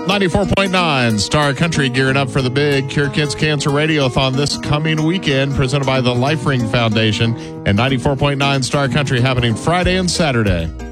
94.9 Star Country gearing up for the big Cure Kids Cancer Radiothon this coming weekend, presented by the Life Ring Foundation, and 94.9 Star Country happening Friday and Saturday.